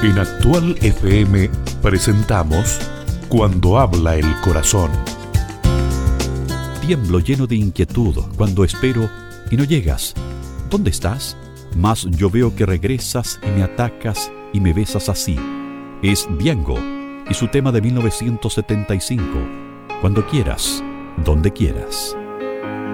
En Actual FM presentamos Cuando habla el corazón. Tiemblo lleno de inquietud cuando espero y no llegas. ¿Dónde estás? Mas yo veo que regresas y me atacas y me besas así. Es Biango y su tema de 1975. Cuando quieras, donde quieras.